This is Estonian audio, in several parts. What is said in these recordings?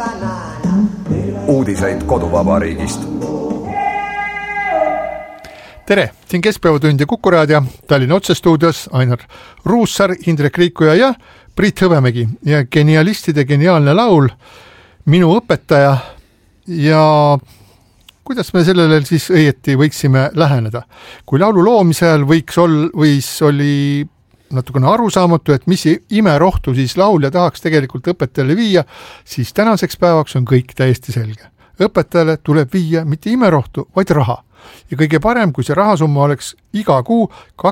Uudiseid koduvabariigist. Tere, siin Keskpäevatund ja Kuku Raadio, Tallinna otsestuudios Ainar Ruussaar, Indrek Riikuja ja Priit Hõbemägi ja genialistide geniaalne laul Minu õpetaja. Ja kuidas me sellele siis õieti võiksime läheneda? Kui laulu loomise ajal oli natukene arusaamatu, et mis imerohtu siis laulja tahaks tegelikult õpetajale viia, siis tänaseks päevaks on kõik täiesti selge. Õpetajale tuleb viia mitte imerohtu, vaid raha. Ja kõige parem, kui see rahasumma oleks iga kuu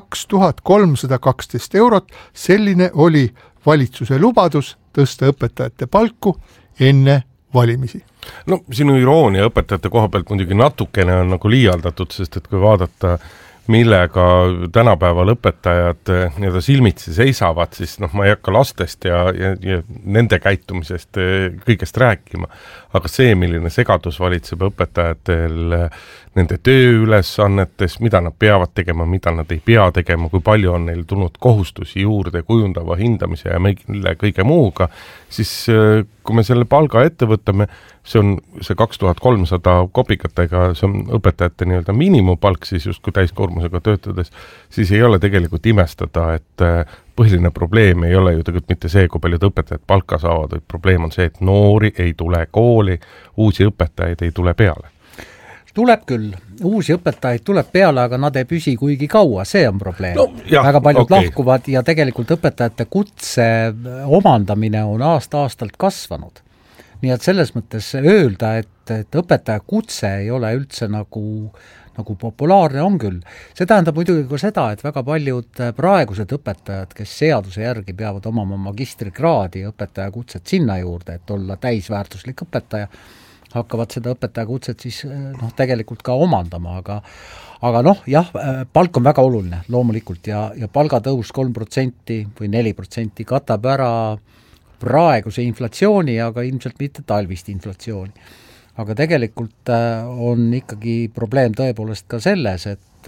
2312 €, selline oli valitsuse lubadus tõsta õpetajate palku enne valimisi. No sinu iroonia õpetajate koha pealt muidugi natukene on nagu liialdatud, sest et kui vaadata, millega tänapäeval õpetajad nii-öelda silmitsi seisavad, siis ma ei hakka lastest ja nende käitumisest kõigest rääkima. Aga see, milline segadus valitseb õpetajatel nende tööülesannetes, mida nad peavad tegema, mida nad ei pea tegema, kui palju on neil tulnud kohustusi juurde kujundava hindamise ja mille kõige muuga, siis kui me selle palga ette võtame, see on see 2300 kopikatega, see on õpetajate nii-öelda miinimumpalk, siis just kui täiskoormusega töötades, siis ei ole tegelikult imestada, et põhiline probleem ei ole ju tegelikult mitte see, kui paljud õpetajad palka saavad, vaid probleem on see, et noori ei tule kooli, uusi õpetajaid ei tule peale. Tuleb küll, uusi õpetajaid tuleb peale, aga nad ei püsi kuigi kaua, see on probleem. No, jah, väga paljud lahkuvad ja tegelikult õpetajate kutse omandamine on aasta-aastalt kasvanud. Nii et selles mõttes öelda, et õpetaja kutse ei ole üldse nagu populaarne on küll. See tähendab muidugi ka seda, et väga paljud praegused õpetajad, kes seaduse järgi peavad omama magistrikraadi õpetaja kutset sinna juurde, et olla täisväärtuslik õpetaja, hakkavad seda õpetaja kutset siis tegelikult ka omandama, aga jah, palk on väga oluline loomulikult ja palgatõus 3% või 4% katab ära praeguse inflatsiooni, aga ilmselt mitte talvist inflatsiooni. Aga tegelikult on ikkagi probleem tõepoolest ka selles, et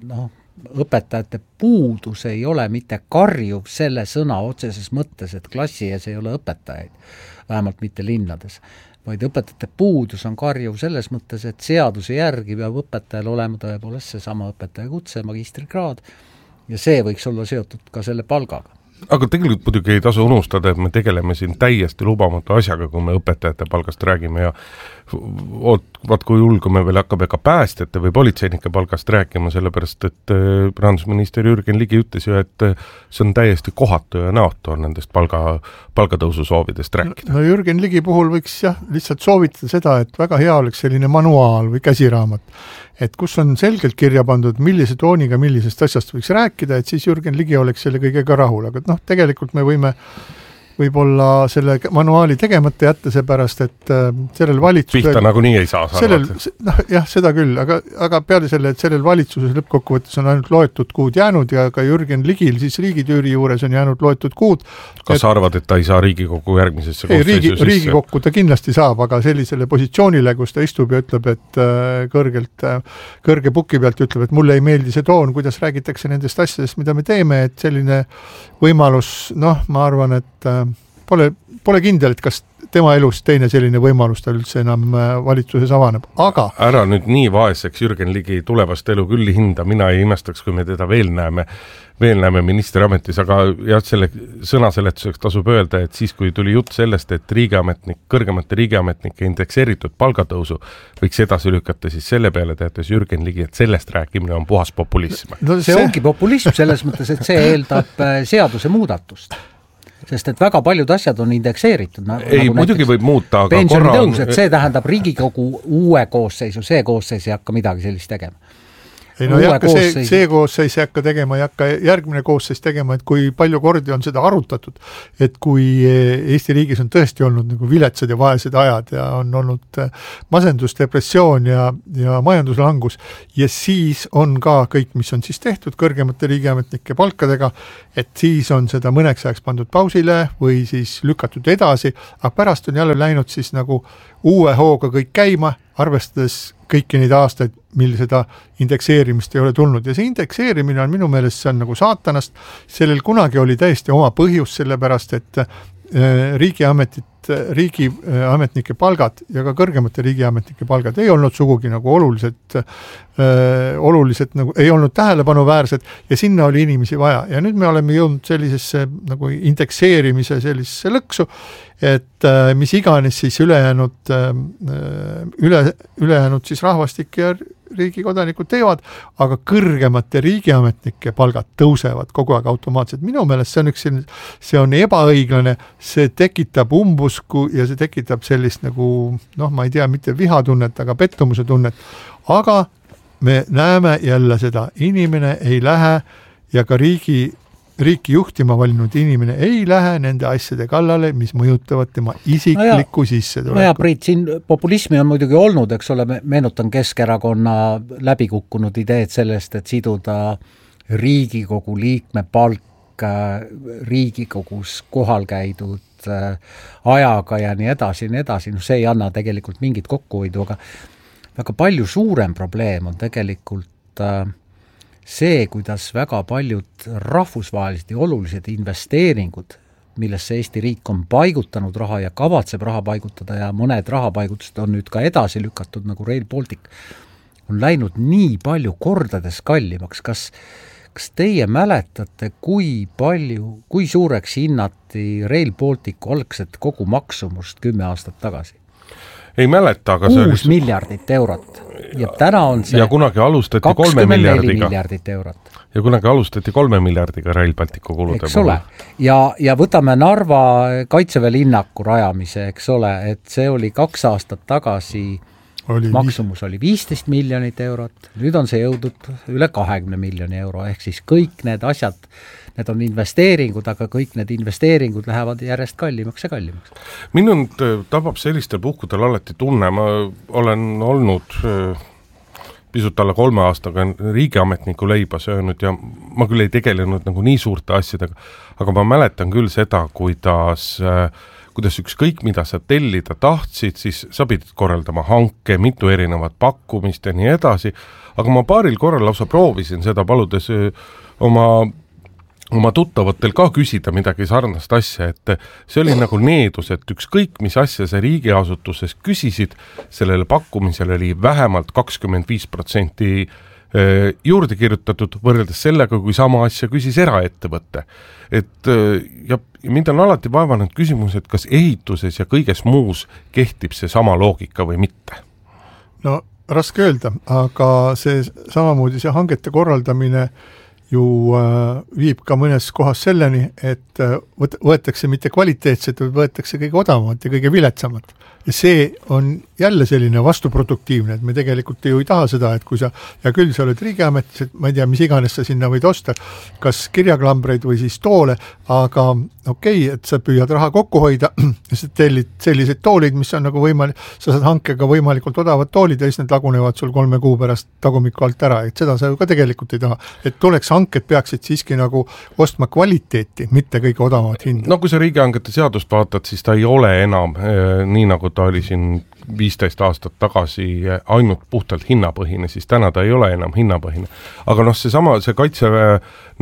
õpetajate puudus ei ole mitte karjuv selle sõna otseses mõttes, et klassi ees ei ole õpetajaid, vähemalt mitte linnades, vaid õpetajate puudus on karjuv selles mõttes, et seaduse järgi peab õpetajal olema tõepoolest seesama õpetaja kutse, magistrikraad ja see võiks olla seotud ka selle palgaga. Aga tegelikult muidugi ei tasu unustada, et me tegeleme siin täiesti lubamatu asjaga, kui me õpetajate palgast räägime ja vaat kui julgu me veel hakkame ka päästjate või politseinike palgast rääkima, sellepärast et rahandusminister Jürgen Ligi ütles ju, et see on täiesti kohatu ja näotu on nendest palgatõusu soovidest rääkida. No Jürgen Ligi puhul võiks lihtsalt soovitada seda, et väga hea oleks selline manuaal või käsiraamat, et kus on selgelt kirja pandud, millise tooniga millisest asjast võiks rääkida, et siis Jürgen Ligi oleks selle kõigega rahul, aga tegelikult me võime võib-olla selle manuaali tegemata jätta seepärast, et sellel valitsusel... Pihta nagunii ei saa jah, seda küll, aga peale selle, et sellel valitsuses lõppkokkuvõttes on ainult loetud kuud jäänud ja ka Jürgen Ligil siis riigitüüri juures on jäänud loetud kuud. Kas sa arvad, et ta ei saa Riigikogu järgmisesse koosseisu sisse? Riigikokku ta kindlasti saab, aga sellisele positsioonile, kus ta istub ja ütleb, et kõrge puki pealt ütleb, et mulle ei meeldi see toon, kuidas räägitakse nendest asjadest, mida me teeme, et selline võimalus, ma arvan, et pole kindel, et kas tema elus teine selline võimalus ta üldse enam valitsuses avaneb, aga... Ära nüüd nii vaeseks Jürgen Ligi tulevast elu küll hinda, mina ei imestaks, kui me teda veel näeme ministriametis, aga selle sõnaseletuseks tasub öelda, et siis kui tuli jutt sellest, et kõrgemate riigiametnike indekseeritud palgatõusu võiks edasi lükata, siis selle peale teatas Jürgen Ligi, et sellest rääkimine on puhas populism. No, see ongi populism selles mõttes, et see eeldab seaduse muudatust. Sest et väga paljud asjad on indekseeritud. Ei, muidugi võib muuta, aga pensionitõus, et see tähendab Riigikogu uue koosseisu, see koosseis ei hakka midagi sellist tegema. Ei, see koosseis ei hakka tegema, ei hakka järgmine koosseis tegema, et kui palju kordi on seda arutatud, et kui Eesti riigis on tõesti olnud nagu viletsad ja vaesed ajad ja on olnud masendus, depressioon ja majanduslangus ja siis on ka kõik, mis on siis tehtud kõrgemate riigiametnike palkadega, et siis on seda mõneks ajaks pandud pausile või siis lükatud edasi, aga pärast on jälle läinud siis nagu uue hooga kõik käima, arvestades kõiki neid aastaid, mil seda indekseerimist ei ole tulnud. Ja see indekseerimine on minu meelest, see on nagu saatanast. Sellel kunagi oli täiesti oma põhjus, sellepärast, et riigiametit riigiametnike palgad ja ka kõrgemate riigiametnike palgad ei olnud sugugi nagu oluliselt nagu ei olnud tähelepanuväärsed ja sinna oli inimesi vaja. Ja nüüd me oleme jõudnud sellisesse nagu indekseerimise sellisesse lõksu, et mis iganes siis ülejäänud siis rahvastik ja riigi kodanikud teevad, aga kõrgemate riigiametnike palgad tõusevad kogu aeg automaatselt. Minu meelest see on ebaõiglane, see tekitab umbusku ja see tekitab sellist nagu, ma ei tea, mitte vihatunnet, aga pettumuse tunnet. Aga me näeme jälle seda, inimene ei lähe ja ka riiki juhtima valinud inimene ei lähe nende asjade kallale, mis mõjutavad tema isiklikku sissetulekut. Ja Priit, siin populismi on muidugi olnud, eks ole, meenutan Keskerakonna läbikukkunud ideed sellest, et siduda Riigikogu liikme palk Riigikogus kohal käidud ajaga ja nii edasi. See ei anna tegelikult mingit kokkuhoidu, aga väga palju suurem probleem on tegelikult see, kuidas väga paljud rahvusvahelised ja olulised investeeringud, millesse Eesti riik on paigutanud raha ja kavatseb raha paigutada ja mõned rahapaigutused on nüüd ka edasi lükatud, nagu Rail Baltic, on läinud nii palju kordades kallimaks. Kas teie mäletate, kui suureks hinnati Rail Balticu algset kogu maksumust 10 aastat tagasi? Ei mäleta, aga 6 miljardit eurot. Ja täna on see ja kunagi alustati 3 miljardiga. Eurot. Ja kunagi alustati 3 miljardiga Rail Balticu kulude eks ole. Ja võtame Narva Kaitseväe linnaku rajamise, eks ole, et see oli 2 aastat tagasi maksumus oli 15 miljonit eurot, nüüd on see jõudnud üle 20 miljoni euro, ehk siis kõik need asjad, need on investeeringud, aga kõik need investeeringud lähevad järjest kallimaks ja kallimaks. Minul tabab sellistel puhkudel alati tunne, ma olen olnud pisut alla 3 aastaga riigiametniku leiba söönud ja ma küll ei tegelenud nagu nii suurte asjadega, aga ma mäletan küll seda, kuidas ükskõik mida sa tellida tahtsid, siis sa pidid korraldama hanke, mitu erinevat pakkumist ja nii edasi, aga ma paaril korral lausa proovisin seda paludes oma tuttavatel ka küsida midagi sarnast asja, et see oli nagu needus, et ükskõik mis asja sa riigiasutuses küsisid, sellele pakkumisele oli vähemalt 25% juurde kirjutatud võrreldes sellega, kui sama asja küsis eraettevõtte. Ja mind on alati vaevanud küsimus, et kas ehituses ja kõiges muus kehtib see sama loogika või mitte? No raske öelda, aga see samamoodi see hangete korraldamine ju viib ka mõnes kohas selleni, et võetakse mitte kvaliteetset, vaid võetakse kõige odavamat ja kõige viletsamat. Ja see on jälle selline vastuproduktiivne, et me tegelikult ju ei taha seda, et kui sa, ja küll sa oled riigiametis, et ma ei tea, mis iganes sa sinna võid osta, kas kirjaklambreid või siis toole, aga okei, et sa püüad raha kokku hoida ja sa tellid sellised toolid, mis on nagu võimalik, sa saad hankega võimalikult odavad toolid ja siis need lagunevad sul 3 kuu pärast tagumiku alt ära, et seda sa ju ka tegelikult ei taha. Et tuleks hanked peaksid siiski nagu ostma kvaliteeti, mitte kõige odavamat hinda. No kui sa riigihangete seadust vaatad, siis ta ei ole enam nii nagu ta oli siin 15 aastat tagasi ainult puhtalt hinnapõhine, siis täna ta ei ole enam hinnapõhine. Aga see Kaitseväe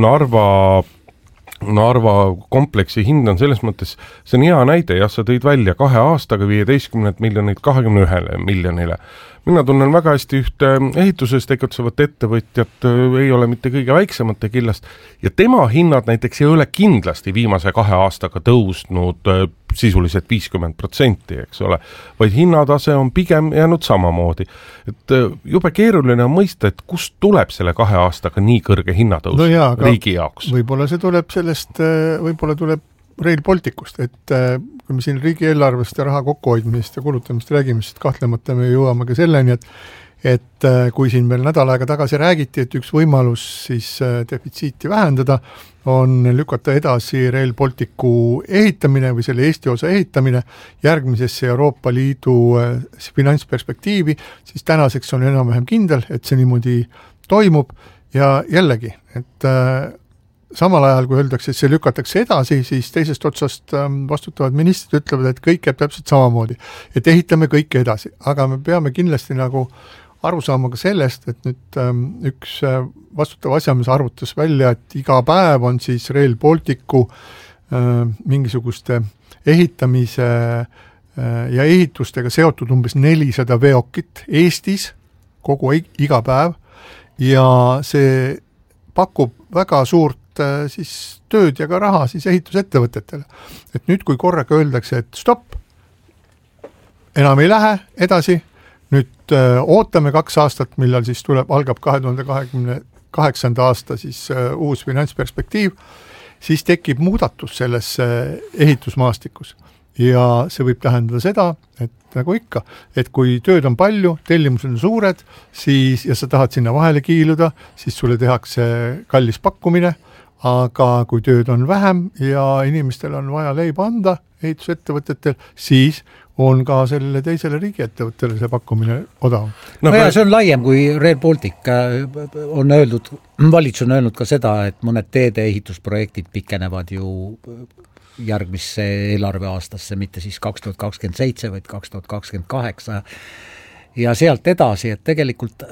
Narva kompleksi hind on selles mõttes, see on hea näide, jah, sa tõid välja 2 aastaga 15 miljonit 21 miljonile. Mina tunnen väga hästi ühte ehituses tegutsevat ettevõtjat, ei ole mitte kõige väiksemate killast ja tema hinnad näiteks ei ole kindlasti viimase 2 aastaga tõusnud sisuliselt 50%, eks ole, vaid hinnatase on pigem jäänud samamoodi. Et jube keeruline on mõista, et kust tuleb selle 2 aastaga nii kõrge hinnatõus riigi jaoks? Võib-olla see tuleb sellest, võib-olla tuleb Rail Balticust, et kui me siin riigieelarvest ja raha kokkuhoidmisest ja kulutamist räägime, siis kahtlemata me jõuame ka selleni, et kui siin veel nädal aega tagasi räägiti, et üks võimalus siis defitsiiti vähendada, on lükata edasi Rail Balticu ehitamine või selle Eesti osa ehitamine järgmisesse Euroopa Liidu finantsperspektiivi, siis tänaseks on enam-vähem kindel, et see niimoodi toimub ja jällegi, et samal ajal, kui öeldakse, et see lükatakse edasi, siis teisest otsast vastutavad ministrid ütlevad, et kõik jääb täpselt samamoodi, et ehitame kõike edasi, aga me peame kindlasti nagu aru saama ka sellest, et nüüd üks vastutav asjamees arvutas välja, et iga päev on siis Rail Balticu mingisuguste ehitamise ja ehitustega seotud umbes 400 veokit Eestis iga päev ja see pakub väga suurt siis tööd ja ka raha siis ehitusettevõtetele. Et nüüd, kui korraga öeldakse, et stopp, enam ei lähe edasi, nüüd ootame 2 aastat, millal siis algab 2028. aasta siis uus finantsperspektiiv, siis tekib muudatus selles ehitusmaastikus. Ja see võib tähendada seda, et nagu ikka, et kui tööd on palju, tellimused on suured, siis, ja sa tahad sinna vahele kiiluda, siis sulle tehakse kallis pakkumine, aga kui tööd on vähem ja inimestel on vaja leiba anda ehitusettevõtetel, siis on ka sellele teisele riigiettevõttele see pakkumine odavam. No ja see on laiem kui Rail Baltic on öeldud, valitsus on öelnud ka seda, et mõned teede ehitusprojektid pikenevad ju järgmisse eelarveaastasse, mitte siis 2027, vaid 2028 ja sealt edasi, et tegelikult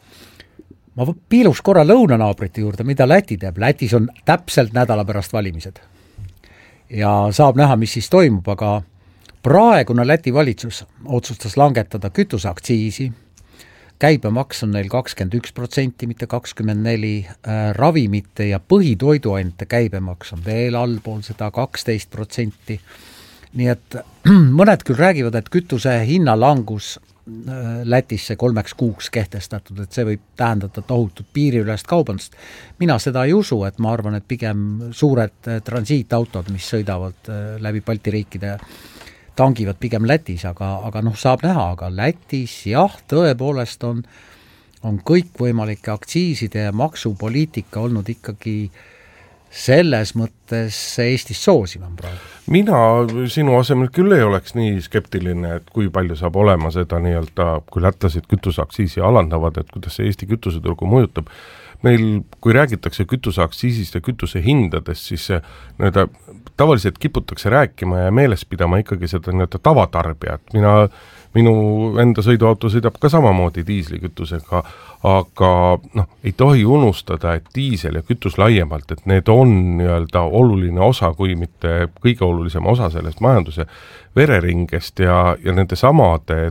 ma piiluks korra lõunanaabrite juurde, mida Läti teeb. Lätis on täpselt nädala pärast valimised ja saab näha, mis siis toimub, aga praegune Läti valitsus otsustas langetada kütuseaktsiisi, käibemaks on neil 21%, mitte 24%, ravimite ja põhitoiduainete käibemaks on veel allpool seda 12%. Nii et mõned küll räägivad, et kütuse hinnalangus Lätisse 3 kuuks kehtestatud, et see võib tähendada tohutut piiriülest kaubandust. Mina seda ei usu, et ma arvan, et pigem suured transiitautod, mis sõidavad läbi Balti riikide, tangivad pigem Lätis, aga saab näha, aga Lätis jah, tõepoolest on kõikvõimalike aktsiiside ja maksupoliitika olnud ikkagi selles mõttes Eestis soosivam praegu. Mina sinu asemel küll ei oleks nii skeptiline, et kui palju saab olema seda nii-öelda, kui lätlased kütuseaktsiisi alandavad, et kuidas see Eesti kütuseturgu mõjutab. Meil, kui räägitakse kütuseaktsiisist ja kütuse hindadest, siis tavaliselt kiputakse rääkima ja meeles pidama ikkagi seda nii-öelda tavatarbijat. Minu enda sõiduauto sõidab ka samamoodi diislikütusega, aga ei tohi unustada, et diisel ja kütus laiemalt, et need on nii-öelda oluline osa, kui mitte kõige olulisem osa sellest majanduse vereringest ja nende samade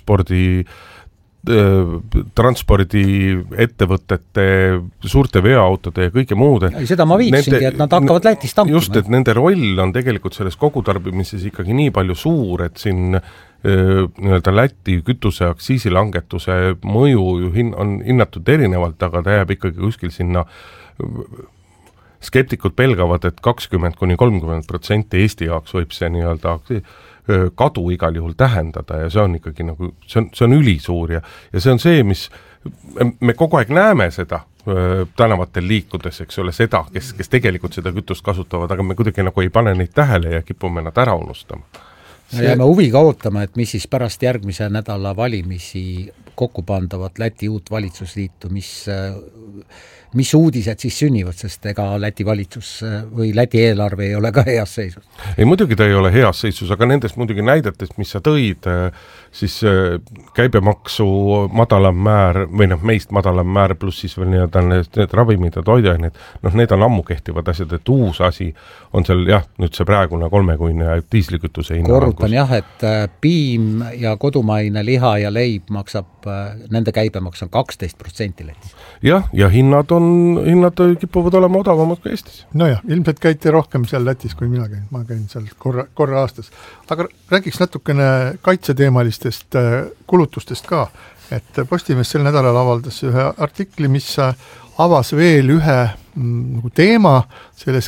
transpordiettevõtete, suurte veoautode ja kõige muude. Seda ma viitsingi, et nad hakkavad Lätis tankima. Just, et nende roll on tegelikult selles kogutarbimises ikkagi nii palju suur, et siin nii-öelda Läti kütuse aktsiisilangetuse mõju on hinnatud erinevalt, aga ta jääb ikkagi kuskil sinna. Skeptikud pelgavad, et 20–30% Eesti jaoks võib see nii-öelda kadu igal juhul tähendada ja see on ikkagi nagu, see on ülisuur ja see on see, mis me kogu aeg näeme seda tänavatel liikudes, eks ole, seda, kes tegelikult seda kütust kasutavad, aga me kuidagi nagu ei pane neid tähele ja kipume nad ära unustama. Me jääme huviga ootama, et mis siis pärast järgmise nädala valimisi kokku pandavat Läti uut valitsusliitu, mis uudised siis sünnivad, sest ega Läti valitsus või Läti eelarve ei ole ka heas seisus. Ei, muidugi ta ei ole heas seisus, aga nendest muidugi näidetest, mis sa tõid, siis käibemaksu madalam määr või meist madalam määr pluss siis veel need ravimid ja toiduained, need on ammu kehtivad asjad, et uus asi on seal nüüd see praegune 3-kuine diislikütuse hinnalangus. Korrutan jah, et piim ja kodumaine liha ja leib maksab, nende käibemaks on 12% Lätis. Jah, ja hinnad kipuvad olema odavamad ka Eestis. Nojah, ilmselt käite rohkem seal Lätis, kui mina käin. Ma käin seal korra aastas. Aga räägiks natukene kaitseteemalistest kulutustest ka. Et Postimees sel nädalal avaldas ühe artikli, mis avas veel ühe teema selles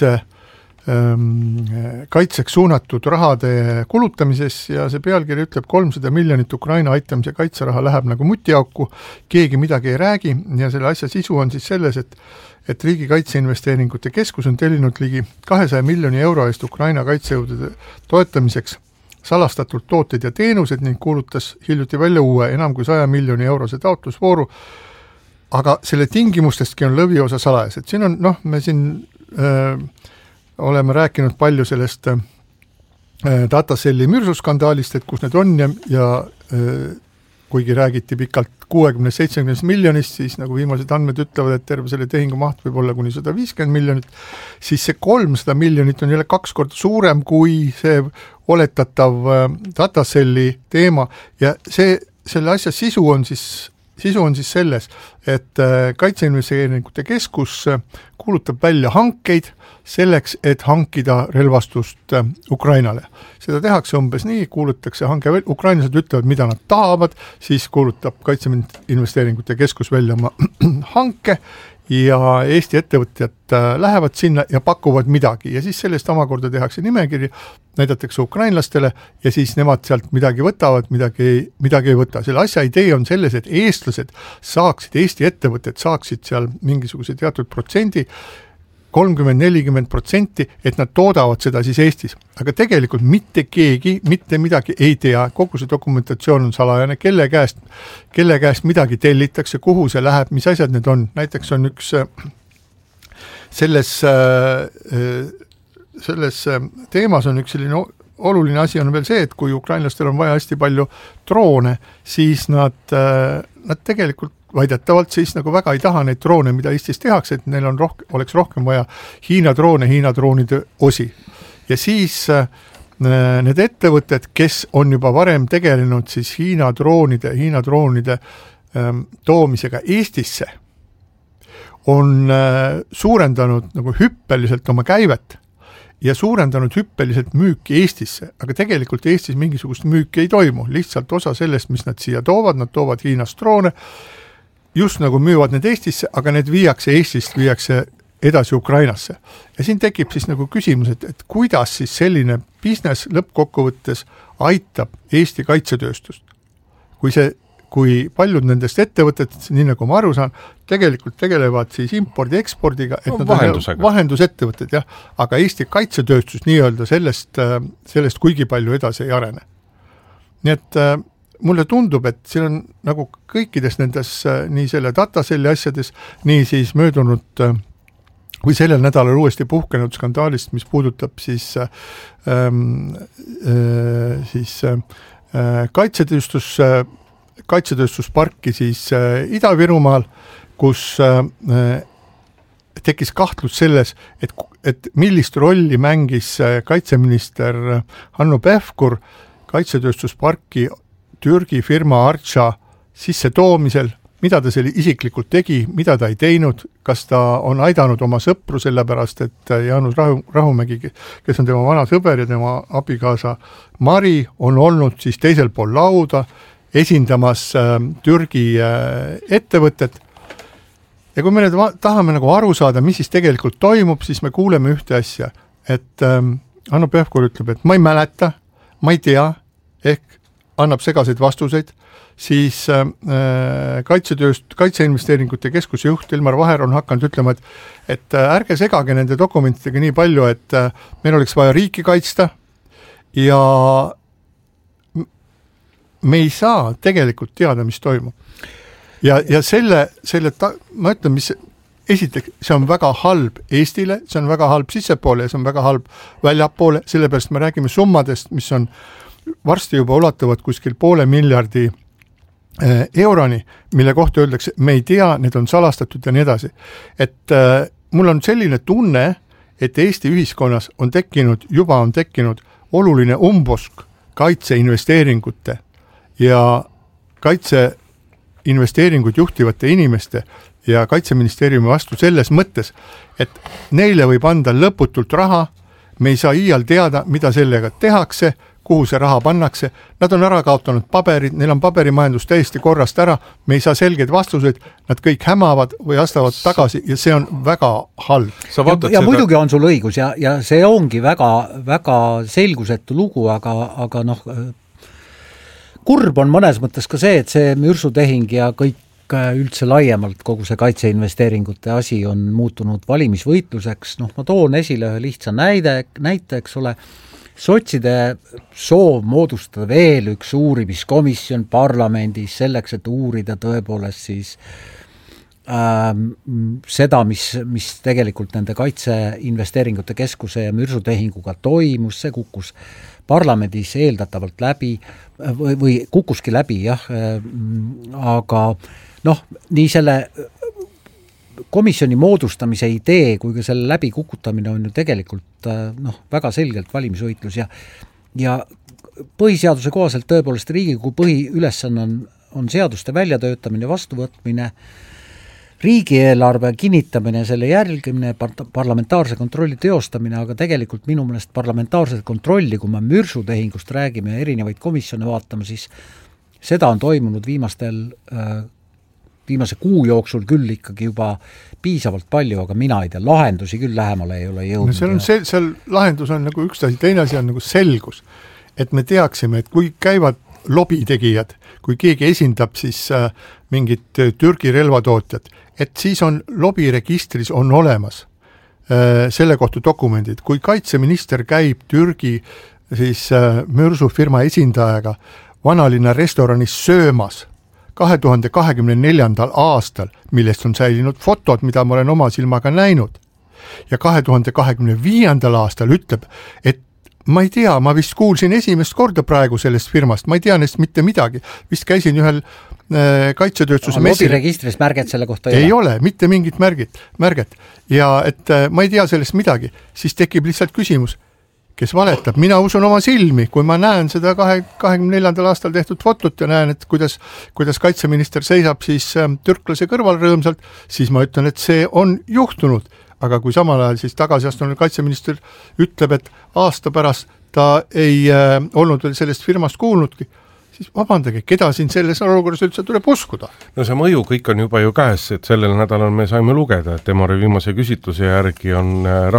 kaitseks suunatud rahade kulutamises ja see pealkiri ütleb 300 miljonit Ukraina aitamise kaitseraha läheb nagu mutiauku, keegi midagi ei räägi ja selle asja sisu on siis selles, et Riigi Kaitseinvesteeringute Keskus on tellinud ligi 200 miljoni euro eest Ukraina kaitsejõudude toetamiseks salastatult tooted ja teenused ning kuulutas hiljuti välja uue enam kui 100 miljoni eurose taotlusvooru, aga selle tingimustestki on lõviosa salajas, et siin on, me siin oleme rääkinud palju sellest dataselli mürsuskandaalist, et kus need on ja kuigi räägiti pikalt 60-70 miljonist, siis nagu viimased andmed ütlevad, et terve selle tehingu maht võib olla kuni 150 miljonit, siis see 300 miljonit on jälle 2 korda suurem kui see oletatav datacelli teema ja selle asja sisu on siis selles, et Kaitseinvesteeringute Keskus kuulutab välja hankeid selleks, et hankida relvastust Ukrainale. Seda tehakse umbes nii, kuulutatakse hanke välja, ukrainlased ütlevad, mida nad tahavad, siis kuulutab Kaitseinvesteeringute Keskus välja oma hanke ja Eesti ettevõtjad lähevad sinna ja pakuvad midagi ja siis sellest omakorda tehakse nimekiri, näidatakse ukrainlastele ja siis nemad sealt midagi võtavad, midagi ei võta. Selle asja idee on selles, et eestlased saaksid, Eesti ettevõtted saaksid seal mingisuguse teatud protsendi, 30-40%, et nad toodavad seda siis Eestis. Aga tegelikult mitte keegi, mitte midagi ei tea, kogu see dokumentatsioon on salajane, kelle käest midagi tellitakse, kuhu see läheb, mis asjad need on. Näiteks on üks selles teemas on üks selline oluline asi on veel see, et kui ukrainlastel on vaja hästi palju droone, siis nad tegelikult väidetavalt siis nagu väga ei taha neid droone, mida Eestis tehakse, et neil oleks rohkem vaja Hiina droonide osi. Ja siis need ettevõtted, kes on juba varem tegelenud siis Hiina droonide toomisega Eestisse, on suurendanud nagu hüppeliselt oma käivet ja suurendanud hüppeliselt müüki Eestisse, aga tegelikult Eestis mingisugust müüki ei toimu, lihtsalt osa sellest, mis nad siia toovad, nad toovad Hiinast droone, just nagu müüvad need Eestisse, aga need viiakse edasi Ukrainasse. Ja siin tekib siis nagu küsimus, et kuidas siis selline business lõppkokkuvõttes aitab Eesti kaitsetööstust. Kui paljud nendest ettevõtetest, nii nagu ma aru saan, tegelikult tegelevad siis impordi-ekspordiga, et nad on vahendusettevõtted, jah, aga Eesti kaitsetööstus nii-öelda sellest kuigi palju edasi ei arene. Nii et mulle tundub, et siin on nagu kõikides nendes nii selle datacelli asjades, nii siis möödunud või sellel nädalal uuesti puhkenud skandaalist, mis puudutab siis kaitsetööstusparki siis Ida-Virumaal, kus tekkis kahtlus selles, et millist rolli mängis kaitseminister Hanno Pevkur kaitsetööstusparki Türgi firma Archa sisse toomisel, mida ta selle isiklikult tegi, mida ta ei teinud, kas ta on aidanud oma sõpru, sellepärast et Jaanus Rahumägi, kes on tema vana sõber ja tema abikaasa Mari, on olnud siis teisel pool lauda, esindamas Türgi ettevõtet. Ja kui me nüüd tahame nagu aru saada, mis siis tegelikult toimub, siis me kuuleme ühte asja, et Hanno Pevkur ütleb, et ma ei mäleta, ma ei tea, ehk annab segaseid vastuseid, siis Kaitseinvesteeringute Keskuse juht Ilmar Vaher on hakanud ütlema, et ärge segage nende dokumentidega nii palju, et meil oleks vaja riiki kaitsta ja me ei saa tegelikult teada, mis toimub. Ja ma ütlen, mis esiteks, see on väga halb Eestile, see on väga halb sissepoole ja see on väga halb väljapoole, sellepärast me räägime summadest, mis on varsti juba ulatuvad kuskil 500 miljardi euroni, mille kohta öeldakse, me ei tea, need on salastatud ja nii edasi. Et mul on selline tunne, et Eesti ühiskonnas on tekkinud oluline umbusk kaitseinvesteeringute ja kaitseinvesteeringuid juhtivate inimeste ja Kaitseministeeriumi vastu selles mõttes, et neile võib anda lõputult raha, me ei saa iial teada, mida sellega tehakse, kuhu see raha pannakse, nad on ära kaotanud paberid, neil on paberimajandus täiesti korrast ära, me ei saa selgeid vastuseid, nad kõik hämavad või astavad tagasi ja see on väga halb. Ja muidugi on sul õigus ja see ongi väga, väga selgusetu lugu, aga noh, kurb on mõnes mõttes ka see, et see mürsutehing ja kõik üldse laiemalt kogu see kaitseinvesteeringute asi on muutunud valimisvõitluseks. Noh, ma toon esile ühe lihtsa näite, eks ole, sotside soov moodustada veel üks uurimiskomisjon parlamendis selleks, et uurida tõepoolest siis seda, mis tegelikult nende kaitseinvesteeringute keskuse ja mürsutehinguga toimus, see kukkus parlamendis eeldatavalt läbi või kukkuski läbi, jah, aga nii selle komisjoni moodustamise idee kui ka selle läbikukutamine on ju tegelikult väga selgelt valimisvõitlus ja põhiseaduse kohaselt tõepoolest Riigikogu põhiülesanne on seaduste väljatöötamine, vastuvõtmine, riigieelarve kinnitamine, selle jälgimine, parlamentaarse kontrolli teostamine, aga tegelikult minu meelest parlamentaarset kontrolli, kui me mürsutehingust räägime ja erinevaid komisjone vaatame, siis seda on toimunud viimase kuu jooksul küll ikkagi juba piisavalt palju, aga mina ei tea, lahendusi küll lähemale ei ole jõudnud. Seal lahendus on nagu üks asi, teine asi on nagu selgus, et me teaksime, et kui käivad lobitegijad, kui keegi esindab siis mingit Türgi relvatootjat, et siis on lobiregistris on olemas selle kohta dokumendid. Kui kaitseminister käib Türgi siis mürsufirma esindajaga vanalinna restoranis söömas 2024. aastal, millest on säilinud fotod, mida ma olen oma silmaga näinud, ja 2025. aastal ütleb, et ma ei tea, ma vist kuulsin esimest korda praegu sellest firmast, ma ei tea neist mitte midagi. Vist käisin ühel kaitsetööstuse messil. Lobiregistris märget selle kohta ei ole, mitte mingit märget. Ja et ma ei tea sellest midagi, siis tekib lihtsalt küsimus, kes valetab. Mina usun oma silmi, kui ma näen seda 24. aastal tehtud fotot ja näen, et kuidas kaitseminister seisab siis türklase kõrval rõõmsalt, siis ma ütlen, et see on juhtunud. Aga kui samal ajal siis tagasiastunud kaitseminister ütleb, et aasta pärast ta ei olnud veel sellest firmast kuulnudki, siis vabandage, keda siin selles olukorras üldse tuleb uskuda? No see mõju kõik on juba ju käes, et sellel nädalal me saime lugeda, et Emori viimase küsitluse järgi on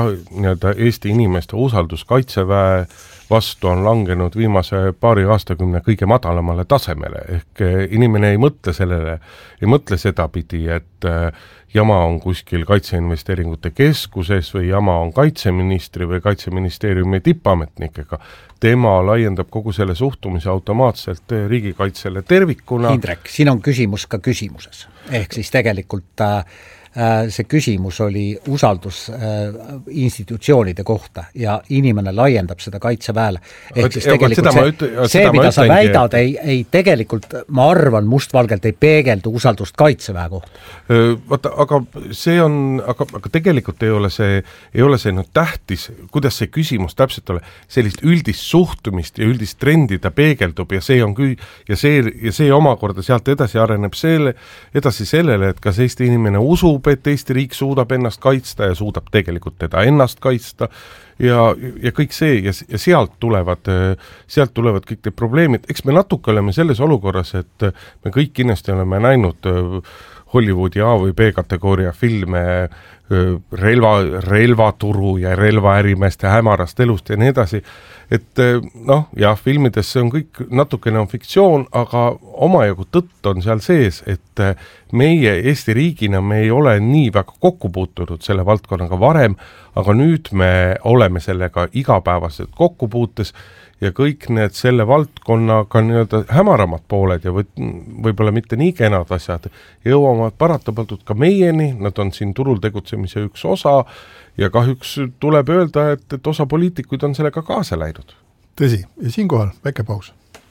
Eesti inimeste usaldus kaitseväe vastu on langenud viimase paari aastakümne kõige madalamale tasemele, ehk inimene ei mõtle sedapidi, et jama on kuskil kaitseinvesteeringute keskuses või jama on kaitseministri või kaitseministeeriumi tippametnikega. Tema laiendab kogu selle suhtumise automaatselt riigikaitsele tervikuna. Indrek, siin on küsimus ka küsimuses. Ehk siis tegelikult see küsimus oli usaldus institutsioonide kohta ja inimene laiendab seda kaitseväele. Ehk siis tegelikult see mida sa väidad, ei tegelikult, ma arvan, mustvalgelt ei peegeldu usaldust kaitseväe kohta. Vaata, aga see on, aga tegelikult ei ole see tähtis, kuidas see küsimus täpselt ole, sellist üldist suhtumist ja üldist trendi ta peegeldub ja see on ja see omakorda sealt edasi areneb sellele, et kas Eesti inimene usub, et Eesti riik suudab ennast kaitsta ja suudab tegelikult teda ennast kaitsta ja kõik see ja sealt tulevad kõik need probleemid. Eks me natuke oleme selles olukorras, et me kõik kindlasti oleme näinud Hollywoodi A või B kategooria filme relvaturu ja relvaärimeeste hämarast elust ja nii edasi, et filmides see on kõik natukene on fiktsioon, aga omajagu tõtt on seal sees, et meie Eesti riigina me ei ole nii väga kokku puutunud selle valdkonnaga varem, aga nüüd me oleme sellega igapäevaselt kokkupuutes ja kõik need selle valdkonnaga nii-öelda hämaramad pooled ja võib-olla mitte nii kenad asjad jõuavad paratamatult ka meieni, nad on siin turul tegutsemise üks osa ja kahjuks tuleb öelda, et osa poliitikuid on sellega kaasa läinud. Tõsi, ja siinkohal väike paus.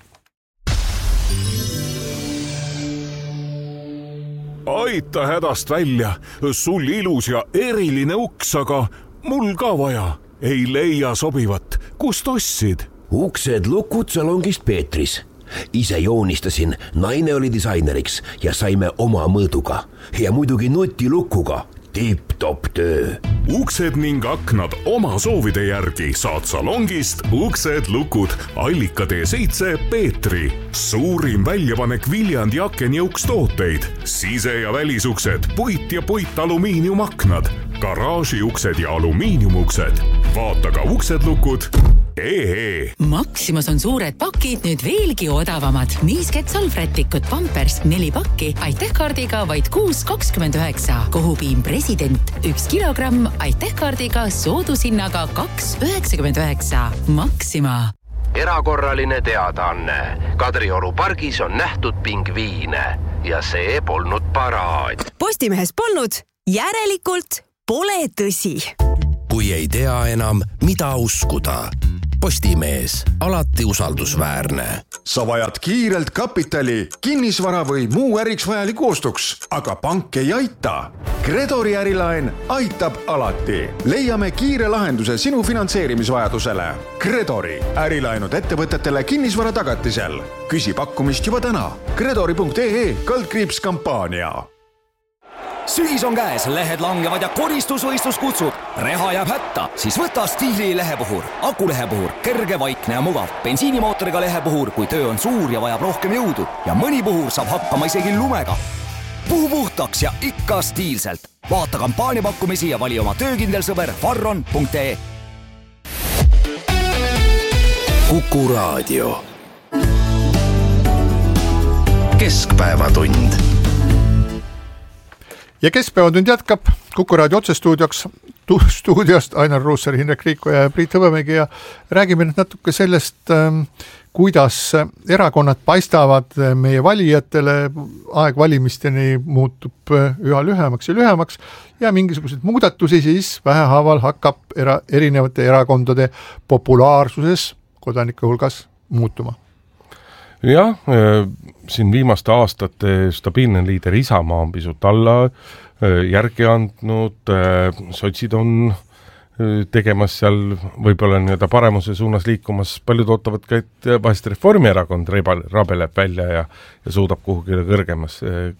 Aita hädast välja, sul ilus ja eriline uks, aga mul ka vaja. Ei leia sobivat, kust ostsid? Uksed lukud salongist Peetris. Ise joonistasin, naine oli disaineriks ja saime oma mõõduga. Ja muidugi nutilukuga. Tipp-top töö. Uksed ning aknad oma soovide järgi saad salongist Uksed lukud Allika T7 Peetri. Suurim väljapanek Viljandi akenjõukstooteid. Sise- ja välisuksed, puit ja puitalumiiniumaknad, garaažiuksed ja alumiiniumuksed. Vaata ka Uksed lukud. Maximas on suured pakid nüüd veelgi odavamad. Niisket salvrätikut Pampers 4 pakki Aitähkaardiga vaid 6,29. Kohupiim President 1 kilogramm Aitähkaardiga soodushinnaga 2,99. Maxima. erakorraline teadaanne. Kadrioru pargis on nähtud pingviine ja see polnud paraad. Postimehes polnud, järelikult pole tõsi. Kui ei tea enam, mida uskuda. Postimees, alati usaldusväärne. Sa vajad kiirelt kapitali, kinnisvara või muu äriks vajaliku ostuks, aga pank ei aita. Gredori ärilaen aitab alati. Leiame kiire lahenduse sinu finantseerimisvajadusele. Gredori, ärilaenud ettevõtetele kinnisvara tagatisel. Küsi pakkumist juba täna. Gredori.ee/kampaania. Sügis on käes, lehed langevad ja koristusvõistlus kutsub. Reha jääb hätta, siis võta Stiili lehepuhur. Akulehepuhur, kerge, vaikne ja mugav. Bensiinimootoriga lehepuhur, kui töö on suur ja vajab rohkem jõudu. Ja mõni puhur saab hakkama isegi lumega. Puhu puhtaks ja ikka stiilselt. Vaata kampaaniapakkumisi ja vali oma töökindel sõber farron.ee. Kuku Raadio. Keskpäevatund. Ja keskpäevatund jätkab Kuku Raadio otsestuudiost Ainar Ruussaar, Hindrek Riiko ja Priit Hõbemägi ja räägime nüüd natuke sellest, kuidas erakonnad paistavad meie valijatele, aeg valimisteni muutub üha lühemaks ja lühemaks ja mingisuguseid muudatusi siis vähehaaval hakkab erinevate erakondade populaarsuses kodanike hulgas muutuma. Jah, siin viimaste aastate stabiilne liider Isamaa on pisut alla järgi andnud, sotsid on tegemas seal võib-olla nii-öelda paremuse suunas liikumas, paljud ootavad ka, et vahest Reformierakond rabeleb välja ja suudab kuhugile kõrgemas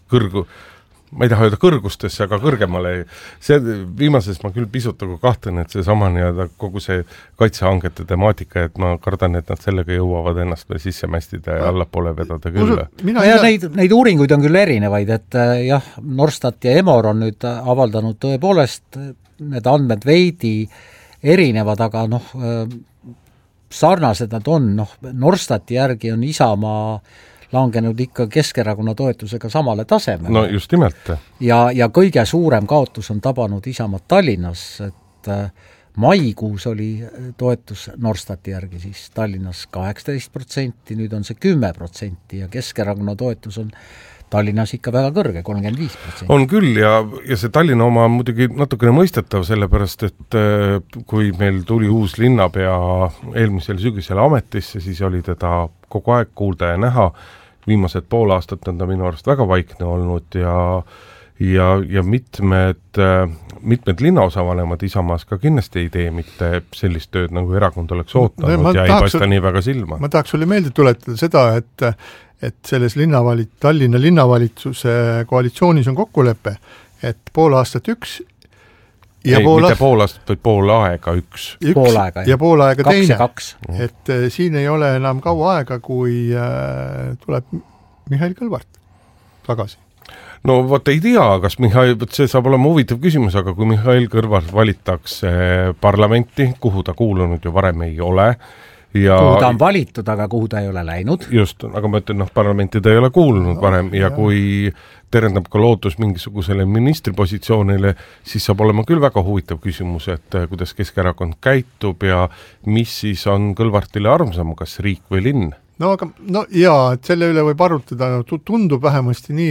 ma ei taha öelda kõrgustesse, aga kõrgemale. See viimases ma küll pisut kahtlen, et see sama nii-öelda kogu see kaitsehangete temaatika, et ma kardan, et nad sellega jõuavad ennast veel sisse mästida ja allapoole vedada küll. Ja neid uuringuid on küll erinevaid, et jah, Norstat ja Emor on nüüd avaldanud tõepoolest need andmed veidi erinevad, aga sarnased nad on. Norstati järgi on Isamaa langenud ikka Keskerakonna toetusega samale tasemele. No just nimelt. Ja kõige suurem kaotus on tabanud Isamaa Tallinnas, et maikuus oli toetus Norstati järgi siis Tallinnas 18%, nüüd on see 10% ja Keskerakonna toetus on Tallinnas ikka väga kõrge, 35%. On küll ja see Tallinna oma on muidugi natukene mõistetav, sellepärast, et kui meil tuli uus linnapea eelmisel sügisel ametisse, siis oli teda kogu aeg kuulda ja näha. Viimased pool aastat on ta minu arust väga vaikne olnud ja mitmed linnaosavanemad Isamaas ka kindlasti ei tee mitte sellist tööd, nagu erakond oleks ootanud ja ei paista nii väga silma. Ma tahaks sulle meelde tuletada seda, et selles Tallinna linnavalitsuse koalitsioonis on kokkulepe, et pool aastat üks ja mitte pool aastat, vaid pool aega üks. Ja pool aega teine. 2. Et siin ei ole enam kaua aega, kui tuleb Mihhail Kõlvart tagasi. No vot ei tea, kas see saab olema huvitav küsimus, aga kui Mihhail Kõlvart valitaks parlamenti, kuhu ta kuulunud ju varem ei ole, kuhu ta on valitud, aga kuhu ta ei ole läinud. Just, aga ma ütlen, parlamenti ta ei ole kuulunud varem ja kui terendab ka lootus mingisugusele ministripositsioonile, siis saab olema küll väga huvitav küsimus, et kuidas Keskerakond käitub ja mis siis on Kõlvartile armsam, kas riik või linn? Et selle üle võib arutada, tundub vähemasti nii,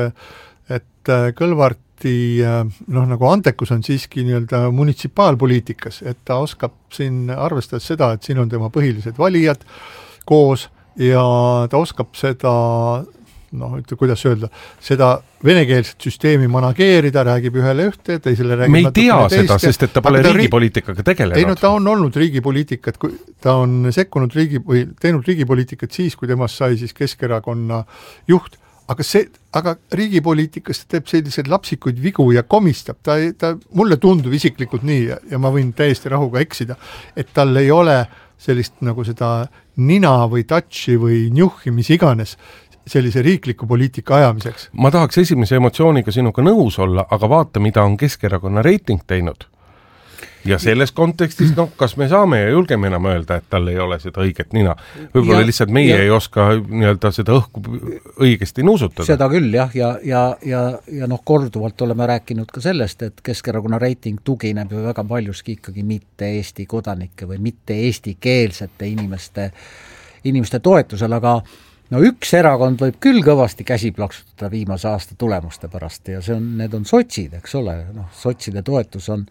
et Kõlvarti nagu antekus on siiski nii-öelda munitsipaalpoliitikas, et ta oskab siin arvestada seda, et siin on tema põhilised valijad koos ja ta oskab seda kuidas öelda, seda venekeelset süsteemi manageerida, räägib ühele ühte, teisele räägib me ei tea seda, sest et ta pole riigipoliitikaga tegelenud. Ei, ta on olnud riigipoliitikat, ta on sekkunud teinud riigipoliitikat siis, kui temast sai siis Keskerakonna juht, aga riigipoliitikas ta teeb selliseid lapsikuid vigu ja komistab, ta mulle tundub isiklikult nii ja ma võin täiesti rahuga eksida, et tal ei ole sellist nagu seda nina või touchi või njuhhi, mis iganes sellise riikliku poliitika ajamiseks. Ma tahaks esimese emotsiooniga sinuga nõus olla, aga vaata, mida on Keskerakonna reiting teinud. ja selles kontekstis, kas me saame ja julgeme enam öelda, et tal ei ole seda õiget nina. Võib-olla lihtsalt meie ei oska nii-öelda seda õhku õigesti nuusutada. Seda küll, jah, ja korduvalt oleme rääkinud ka sellest, et Keskerakonna reiting tugineb ju väga paljuski ikkagi mitte Eesti kodanike või mitte eestikeelsete inimeste toetusel, aga üks erakond võib küll kõvasti käsi plaksutada viimase aasta tulemuste pärast ja need on sotsid, eks ole, sotside toetus on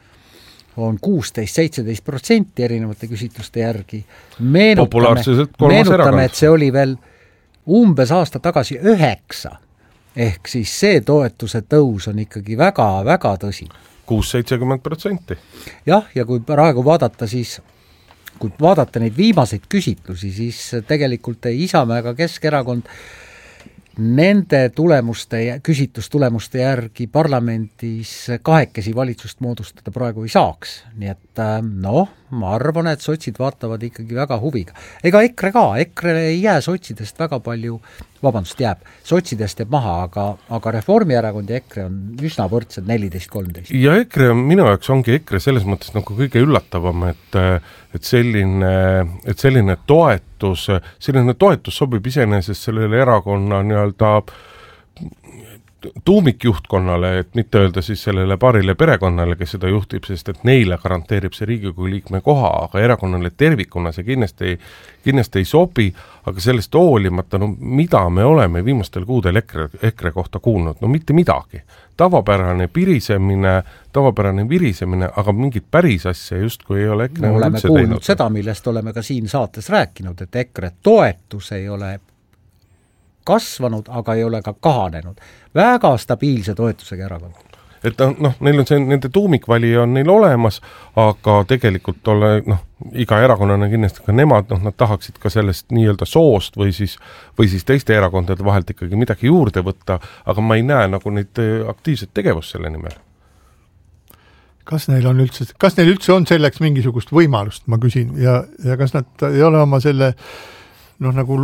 16-17% erinevate küsitluste järgi. Meenutame, et see oli veel umbes aasta tagasi 9, ehk siis see toetuse tõus on ikkagi väga-väga tõsi. 6-70%. Jah, ja kui praegu vaadata, siis kui vaadata neid viimaseid küsitlusi, siis tegelikult Isamaa ega Keskerakond nende küsitlustulemuste järgi parlamendis kahekesi valitsust moodustada praegu ei saaks. Nii et ma arvan, et sotsid vaatavad ikkagi väga huviga. Ega EKRE ka, EKRE ei jää sotsidest väga palju, sotsidest jääb maha, aga Reformierakond ja EKRE on üsna võrdsed 14-13. Ja EKRE minu jaoks ongi EKRE selles mõttes nagu kõige üllatavam, et selline toetus sobib iseenesest sellele erakonna nii-öelda tuumikjuhtkonnale, et mitte öelda siis sellele paarile perekonnale, kes seda juhtib, sest et neile garanteerib see Riigikogu liikme koha, aga erakonnale tervikuna see kindlasti ei sobi, aga sellest hoolimata, mida me oleme viimastel kuudel EKRE kohta kuulnud? Mitte midagi. Tavapärane virisemine, aga mingit päris asja justkui ei ole EKRE me oleme kuulnud seda, millest oleme ka siin saates rääkinud, et EKRE toetus ei ole kasvanud, aga ei ole ka kahanenud. Väga stabiilse toetusega erakond. Et neil on nende tuumikvalija on neil olemas, aga tegelikult iga erakonnana kindlasti ka nemad, nad tahaksid ka sellest nii-öelda soost või siis teiste erakondade vahelt ikkagi midagi juurde võtta, aga ma ei näe nagu neid aktiivset tegevust selle nimel. Kas neil üldse on selleks mingisugust võimalust, ma küsin, ja kas nad ei ole oma selle nagu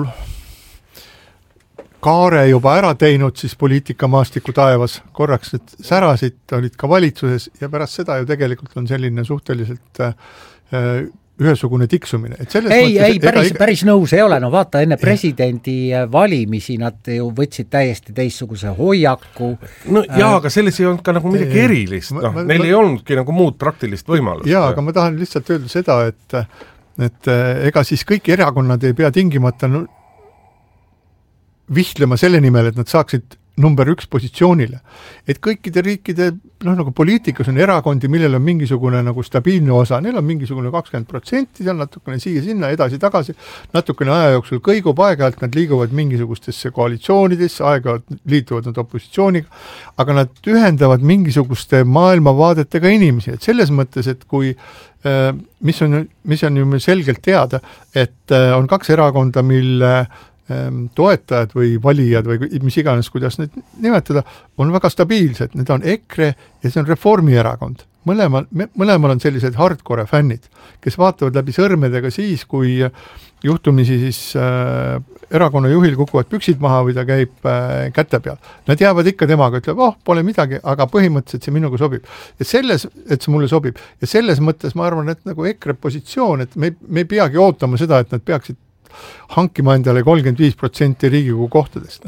kaare juba ära teinud, siis poliitikamaastiku taevas korraks need särasid, olid ka valitsuses ja pärast seda ju tegelikult on selline suhteliselt ühesugune tiksumine. Päris nõus ei ole, vaata enne presidendi valimisi nad ju võtsid täiesti teistsuguse hoiaku. Aga selles ei olnud ka nagu midagi erilist, neil ei olnudki nagu muud praktilist võimalust. Jaa, aga ma tahan lihtsalt öelda seda, et ega siis kõik erakonnad ei pea tingimata vihtlema selle nimel, et nad saaksid number 1 positsioonile. Et kõikide riikide nagu poliitikas on erakondi, millel on mingisugune nagu stabiilne osa, neil on mingisugune 20%, seal natukene siia-sinna, edasi-tagasi, natukene aja jooksul kõigub, aeg-ajalt nad liiguvad mingisugustesse koalitsioonidesse, aeg-ajalt liituvad nad opositsiooniga, aga nad ühendavad mingisuguste maailmavaadetega inimesi, et selles mõttes, et kui mis on ju selgelt teada, et on 2 erakonda, mille toetajad või valijad või mis iganes, kuidas need nimetada, on väga stabiilsed. Need on EKRE ja see on Reformierakond. Mõlemal on sellised hardcore fännid, kes vaatavad läbi sõrmedega siis, kui juhtumisi siis erakonna juhil kukuvad püksid maha või ta käib käte peal. Nad jäävad ikka temaga, ütleb, pole midagi, aga põhimõtteliselt see minuga sobib. Et see mulle sobib. Ja selles mõttes ma arvan, et nagu EKRE positsioon, et me ei peagi ootama seda, et nad peaksid hankima endale 35% Riigikogu kohtadest.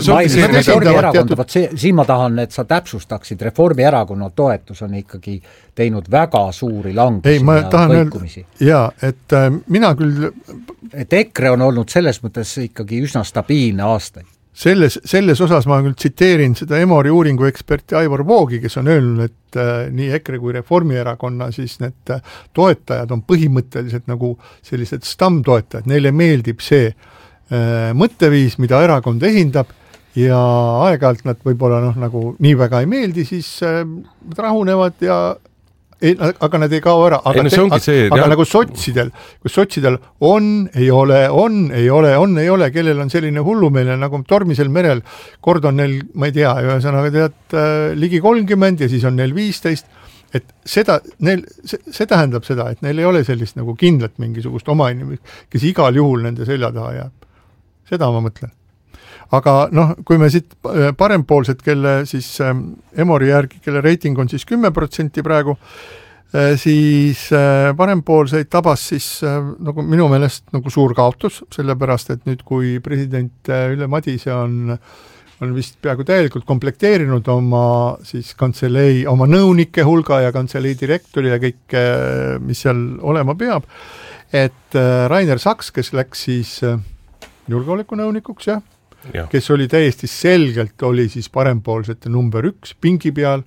Siin ma tahan, et sa täpsustaksid, Reformierakonna toetus on ikkagi teinud väga suuri langusi ja kõikumisi. Jaa, et mina küll... Et EKRE on olnud selles mõttes ikkagi üsna stabiilne aastaid. Selles osas ma küll tsiteerin seda Emori uuringu eksperti Aivar Voogi, kes on öelnud, et nii EKRE kui Reformierakonna siis need toetajad on põhimõtteliselt nagu sellised stammtoetajad, neile meeldib see mõtteviis, mida erakond esindab ja aeg-ajalt nad võib-olla nagu nii väga ei meeldi, siis nad rahunevad ja aga nad ei kao ära, aga nagu sotsidel, kus sotsidel ei ole, kellel on selline hullumeelne nagu tormisel merel, kord on neil, ma ei tea, ühesõnaga ligi 30 ja siis on neil 15, et see tähendab seda, et neil ei ole sellist nagu kindlat mingisugust oma inimest, kes igal juhul nende selja taha jääb. Seda ma mõtlen. Aga kui me siit parempoolsed, kelle siis Emori järgi, kelle reiting on siis 10% praegu, siis parempoolseid tabas siis nagu minu meelest nagu suur kaotus, sellepärast, et nüüd kui president Ülle Madise on vist peaaegu täielikult komplekteerinud oma siis kantselei, oma nõunike hulga ja kantselei direktori ja kõik, mis seal olema peab, et Rainer Saks, kes läks siis julgeolekunõunikuks, kes oli täiesti selgelt, oli siis parempoolsete number 1 pingi peal,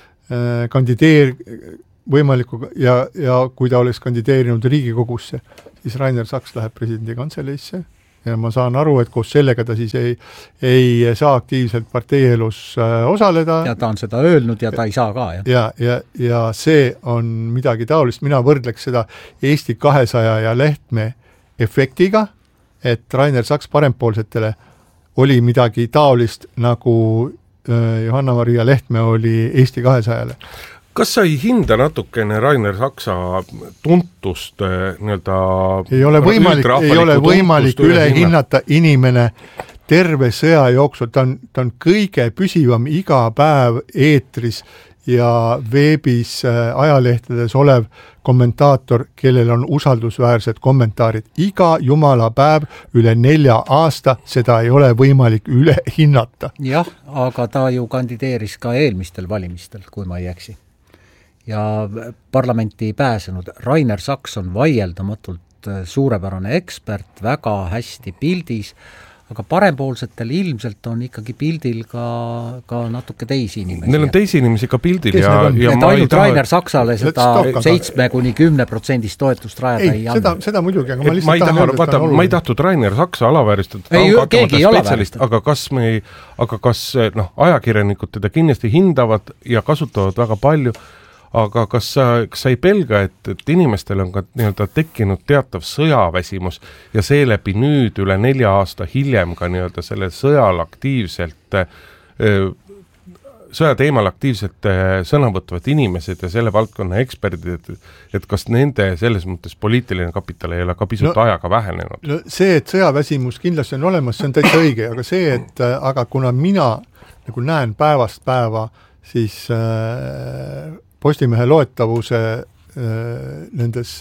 võimaliku ja kui ta oleks kandideerinud Riigikogusse, siis Rainer Saks läheb presidendi kantseleisse ja ma saan aru, et koos sellega ta siis ei saa aktiivselt parteielus osaleda. Ja ta on seda öelnud ja ta ei saa ka. Ja see on midagi taolist, mina võrdleks seda Eesti 200 ja Lehtme efektiga, et Rainer Saks parempoolsetele oli midagi taolist, nagu Johanna-Maria Lehtme oli Eesti 200-le. Kas sa ei hinda natukene Rainer Saksa tuntust nii-öelda ei ole võimalik üle hinnata inimene terve sõja jooksul, ta on kõige püsivam iga päev eetris ja veebis ajalehtedes olev kommentaator, kellel on usaldusväärsed kommentaarid. Iga jumala päev üle 4 aasta, seda ei ole võimalik üle hinnata. Jah, aga ta ju kandideeris ka eelmistel valimistel, kui ma ei eksi. Ja parlamenti ei pääsenud. Rainer Saks on vaieldamatult suurepärane ekspert, väga hästi pildis, aga parempoolsetel ilmselt on ikkagi pildil ka natuke teisi inimesi. Neil on teisi inimesi ka pildil ja ainult Rainer Saksale seda 7-10% toetust rajada ei anna. Seda muidugi, aga ma lihtsalt tahan öelda, et on oluline. Ma ei tahtnud Rainer Saksa alavääristada, keegi ei spetsialist, aga kas ajakirjanikud teda kindlasti hindavad ja kasutavad väga palju, aga kas sa ei pelga, et inimestel on ka nii-öelda tekkinud teatav sõjaväsimus ja seeläbi nüüd üle 4 aasta hiljem ka nii-öelda selle sõjal aktiivselt, sõja teemal aktiivselt sõna võtavad inimesed ja selle valdkonna eksperdid, et kas nende selles mõttes poliitiline kapital ei ole ka pisut ajaga vähenenud? No see, et sõjaväsimus kindlasti on olemas, see on täitsa õige, aga see, et aga kuna mina nagu näen päevast päeva, siis Postimehe loetavuse nendes